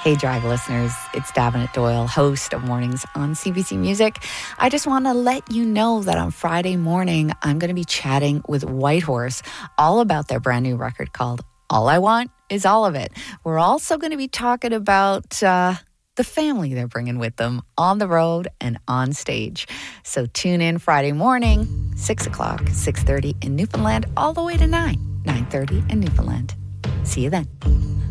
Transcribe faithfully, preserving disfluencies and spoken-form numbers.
Hey, Drive listeners, it's Davenant Doyle, host of Mornings on C B C Music. I just want to let you know that on Friday morning, I'm going to be chatting with Whitehorse all about their brand new record called All I Want Is All of It. We're also going to be talking about uh, the family they're bringing with them on the road and on stage. So tune in Friday morning, six o'clock, six thirty in Newfoundland, all the way to nine, nine thirty in Newfoundland. See you then.